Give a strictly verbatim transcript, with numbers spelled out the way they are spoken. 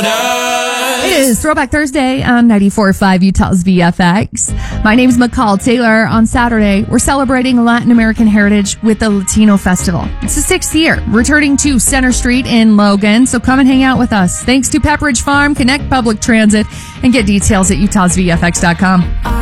Motors. It is Throwback Thursday on ninety-four point five Utah's V F X. My name is McCall Taylor. On Saturday, we're celebrating Latin American heritage with the Latino Festival. It's the sixth year, returning to Center Street in Logan, so come and hang out with us. Thanks to Pepperidge Farm, Connect Public Transit, and get details at utahs v f x dot com.